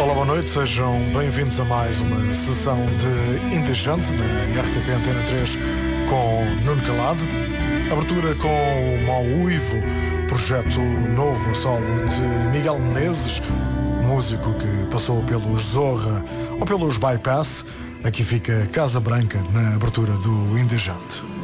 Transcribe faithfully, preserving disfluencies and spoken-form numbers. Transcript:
Olá, boa noite, sejam bem-vindos a mais uma sessão de Indejante na R T P Antena três com Nuno Calado. Abertura com o Mau Uivo, projeto novo a solo de Miguel Menezes, músico que passou pelos Zorra ou pelos Bypass. Aqui fica Casa Branca na abertura do Indejante.